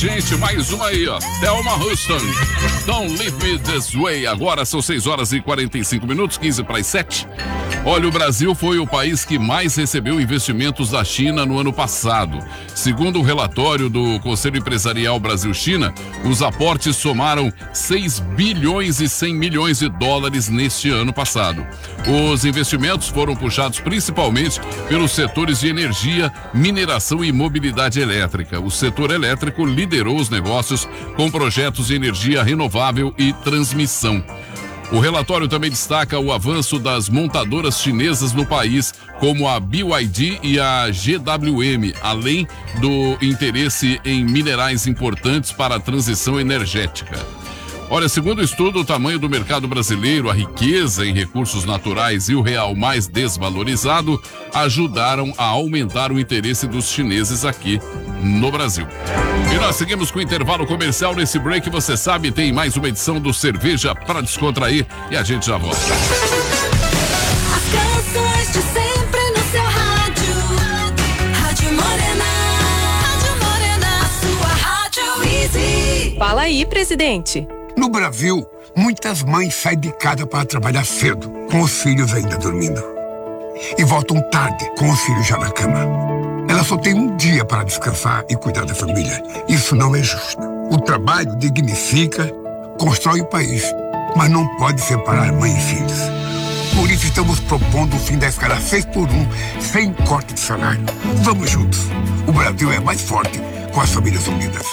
Gente, mais uma aí, ó. Thelma Houston. Don't Leave Me This Way. Agora são 6 horas e 45 minutos, 15 para as 7. Olha, o Brasil foi o país que mais recebeu investimentos da China no ano passado. Segundo o relatório do Conselho Empresarial Brasil-China, os aportes somaram 6 bilhões e 100 milhões de dólares neste ano passado. Os investimentos foram puxados principalmente pelos setores de energia, mineração e mobilidade elétrica. O setor elétrico liderou os negócios com projetos de energia renovável e transmissão. O relatório também destaca o avanço das montadoras chinesas no país, como a BYD e a GWM, além do interesse em minerais importantes para a transição energética. Olha, segundo o estudo, o tamanho do mercado brasileiro, a riqueza em recursos naturais e o real mais desvalorizado ajudaram a aumentar o interesse dos chineses aqui no Brasil. E nós seguimos com o intervalo comercial. Nesse break, você sabe, tem mais uma edição do Cerveja para Descontrair e a gente já volta. As canções de sempre no seu rádio. Rádio Morena. Rádio Morena, a sua Rádio Easy. Fala aí, presidente. No Brasil, muitas mães saem de casa para trabalhar cedo, com os filhos ainda dormindo. E voltam tarde, com os filhos já na cama. Elas só têm um dia para descansar e cuidar da família. Isso não é justo. O trabalho dignifica, constrói o país, mas não pode separar mãe e filhos. Por isso estamos propondo o fim da escala 6x1, sem corte de salário. Vamos juntos. O Brasil é mais forte com as famílias unidas.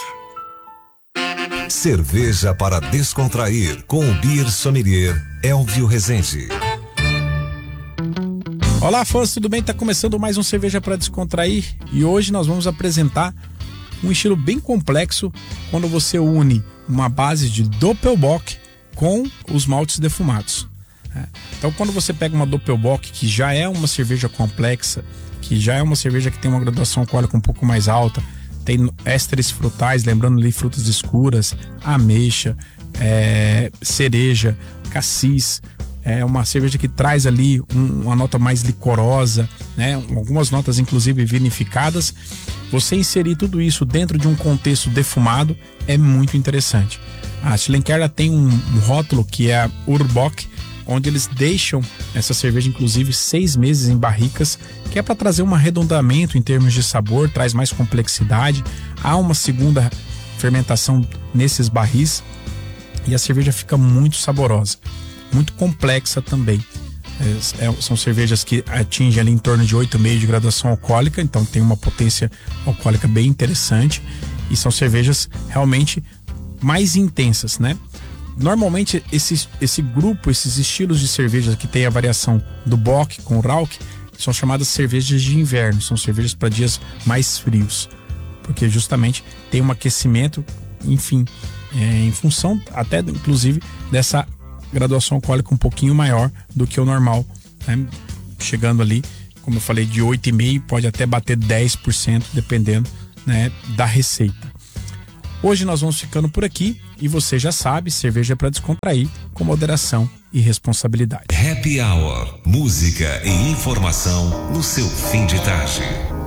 Cerveja para descontrair com o Beer Sommelier Elvio Rezende. Olá, fãs, tudo bem? Tá começando mais um Cerveja para Descontrair e hoje nós vamos apresentar um estilo bem complexo quando você une uma base de Doppelbock com os maltes defumados. Então, quando você pega uma Doppelbock, que já é uma cerveja complexa, que já é uma cerveja que tem uma graduação alcoólica um pouco mais alta, tem ésteres frutais, lembrando ali frutas escuras, ameixa, cereja, cassis. É uma cerveja que traz ali uma nota mais licorosa, né? Algumas notas inclusive vinificadas. Você inserir tudo isso dentro de um contexto defumado é muito interessante. A Schlenkerla tem um rótulo que é a Urbock, onde eles deixam essa cerveja inclusive 6 meses em barricas, que é para trazer um arredondamento em termos de sabor, traz mais complexidade. Há uma segunda fermentação nesses barris e a cerveja fica muito saborosa, muito complexa também. São cervejas que atingem ali em torno de 8,5 de graduação alcoólica, então tem uma potência alcoólica bem interessante e são cervejas realmente mais intensas, né? Normalmente esse grupo, esses estilos de cerveja que tem a variação do Bock com o Rauch, são chamadas cervejas de inverno, são cervejas para dias mais frios, porque justamente tem um aquecimento, enfim, em função até inclusive dessa graduação alcoólica um pouquinho maior do que o normal, né? Chegando ali, como eu falei, de 8,5%, pode até bater 10%, dependendo, né, da receita. Hoje nós vamos ficando por aqui e você já sabe, cerveja é para descontrair com moderação e responsabilidade. Happy Hour, música e informação no seu fim de tarde.